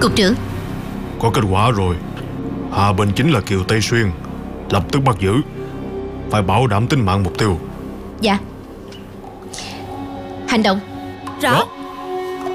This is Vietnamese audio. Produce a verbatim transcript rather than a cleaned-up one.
Cục trưởng. Có kết quả rồi. Hạ bên chính là Kiều Tây Xuyên. Lập tức bắt giữ. Phải bảo đảm tính mạng mục tiêu. Dạ. Hành động. Rõ.